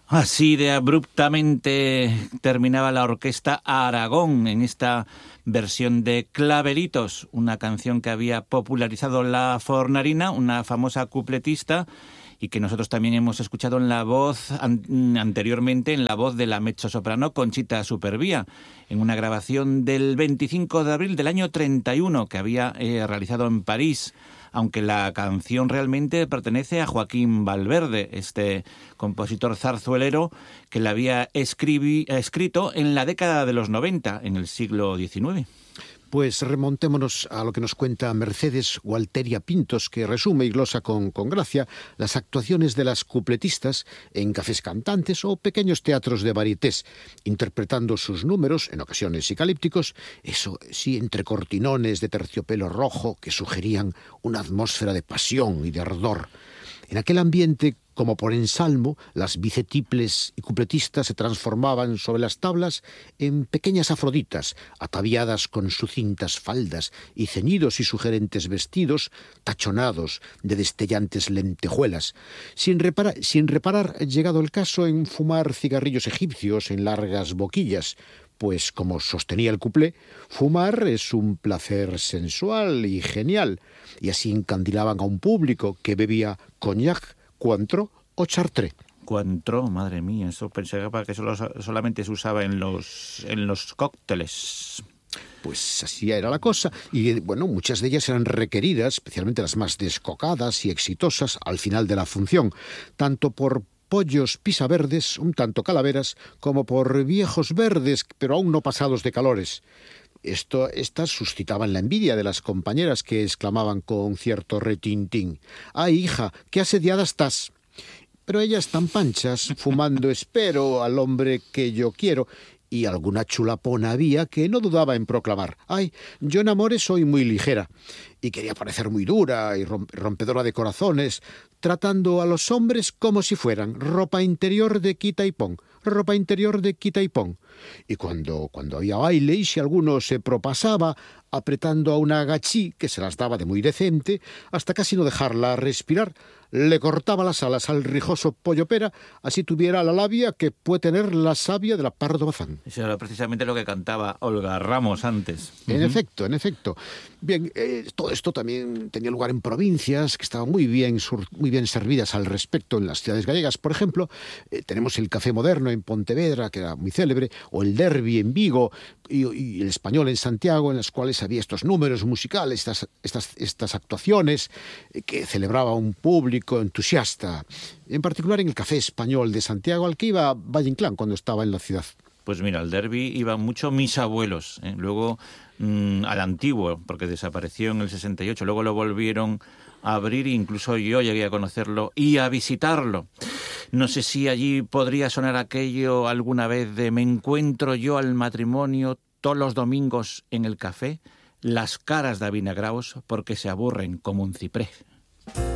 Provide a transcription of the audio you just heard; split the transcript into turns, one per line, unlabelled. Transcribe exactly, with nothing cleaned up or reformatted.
Así de abruptamente terminaba la orquesta Aragón en esta versión de Clavelitos, una canción que había popularizado la Fornarina, una famosa cupletista, y que nosotros también hemos escuchado en la voz an- anteriormente, en la voz de la mezzosoprano Conchita Supervía, en una grabación del veinticinco de abril del año treinta y uno que había eh, realizado en París, aunque la canción realmente pertenece a Joaquín Valverde, este compositor zarzuelero que la había escribi- escrito en la década de los noventa, en el siglo diecinueve.
Pues remontémonos a lo que nos cuenta Mercedes Gualteria Pintos, que resume y glosa con, con gracia las actuaciones de las cupletistas en cafés cantantes o pequeños teatros de varietés, interpretando sus números, en ocasiones psicalípticos, eso sí, entre cortinones de terciopelo rojo que sugerían una atmósfera de pasión y de ardor. En aquel ambiente, como por ensalmo, las bicetiples y cupletistas se transformaban sobre las tablas en pequeñas afroditas, ataviadas con sucintas faldas y ceñidos y sugerentes vestidos, tachonados de destellantes lentejuelas, sin reparar, sin reparar, llegado el caso, en fumar cigarrillos egipcios en largas boquillas, pues, como sostenía el cuplé, fumar es un placer sensual y genial, y así encandilaban a un público que bebía cognac, Cointreau o Chartreux.
Cointreau, madre mía, eso pensaba que solo, solamente se usaba en los, en los cócteles.
Pues así era la cosa, y bueno, muchas de ellas eran requeridas, especialmente las más descocadas y exitosas, al final de la función, tanto por pollos pisaverdes, un tanto calaveras, como por viejos verdes, pero aún no pasados de calores. Esto, estas suscitaban la envidia de las compañeras, que exclamaban con cierto retintín: «¡Ay, hija, qué asediada estás!». Pero ellas, tan panchas, fumando espero al hombre que yo quiero, y alguna chulapona había que no dudaba en proclamar: «Ay, yo en amores soy muy ligera», y quería parecer muy dura y rompedora de corazones, tratando a los hombres como si fueran ropa interior de quita y pon, ropa interior de quita y pon. Y cuando, cuando había baile, y si alguno se propasaba, apretando a una gachí, que se las daba de muy decente, hasta casi no dejarla respirar, le cortaba las alas al rijoso pollo pera, así tuviera la labia que puede tener la savia de la Pardo Bazán.
Eso era precisamente lo que cantaba Olga Ramos antes.
En
Uh-huh.
efecto, en efecto. Bien, eh, todo esto también tenía lugar en provincias que estaban muy bien, sur, muy bien servidas al respecto en las ciudades gallegas. Por ejemplo, eh, tenemos el Café Moderno en Pontevedra, que era muy célebre, o el Derby en Vigo, y, y el Español en Santiago, en los cuales había estos números musicales, estas, estas, estas actuaciones eh, que celebraba un público entusiasta. En particular en el Café Español de Santiago, al que iba Valle Inclán cuando estaba en la ciudad.
Pues mira, al Derby iban mucho mis abuelos, ¿eh? Luego mmm, al antiguo, porque desapareció en el sesenta y ocho, luego lo volvieron a abrir e incluso yo llegué a conocerlo y a visitarlo. No sé si allí podría sonar aquello alguna vez de: «Me encuentro yo al matrimonio todos los domingos en el café, las caras de avinagraos porque se aburren como un ciprés».